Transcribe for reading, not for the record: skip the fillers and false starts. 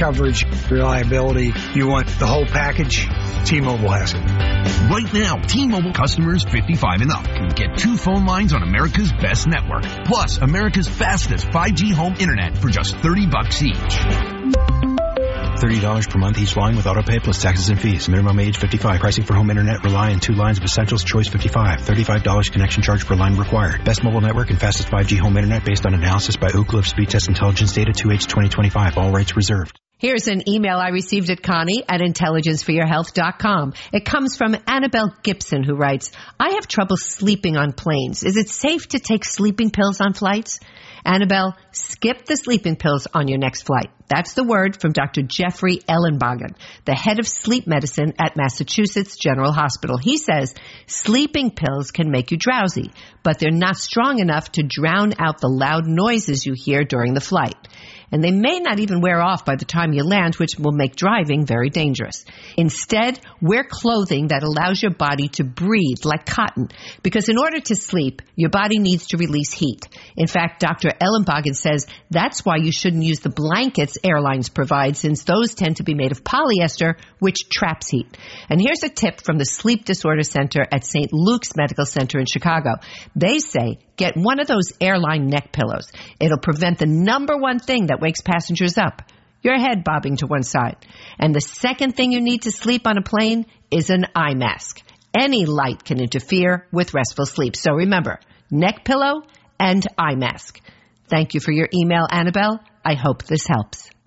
coverage, reliability. You want the whole package? T-Mobile has it. Right now, T-Mobile customers 55 and up can get 2 phone lines on America's best network, plus America's fastest 5G home internet for just $30 each. $30 per month each line with autopay plus taxes and fees. Minimum age 55. Pricing for home internet rely on 2 lines of essentials. Choice 55. $35 connection charge per line required. Best mobile network and fastest 5G home internet based on analysis by Ookla of Speed Test Intelligence data 2H2025. All rights reserved. Here's an email I received at Connie at intelligenceforyourhealth.com. It comes from Annabelle Gibson, who writes, I have trouble sleeping on planes. Is it safe to take sleeping pills on flights? Annabelle, skip the sleeping pills on your next flight. That's the word from Dr. Jeffrey Ellenbogen, the head of sleep medicine at Massachusetts General Hospital. He says sleeping pills can make you drowsy, but they're not strong enough to drown out the loud noises you hear during the flight. And they may not even wear off by the time you land, which will make driving very dangerous. Instead, wear clothing that allows your body to breathe like cotton, because in order to sleep, your body needs to release heat. In fact, Dr. Ellenbogen says that's why you shouldn't use the blankets airlines provide, since those tend to be made of polyester, which traps heat. And here's a tip from the Sleep Disorder Center at St. Luke's Medical Center in Chicago. They say, get one of those airline neck pillows. It'll prevent the number one thing that wakes passengers up, your head bobbing to one side. And the second thing you need to sleep on a plane is an eye mask. Any light can interfere with restful sleep. So remember, neck pillow and eye mask. Thank you for your email, Annabelle. I hope this helps.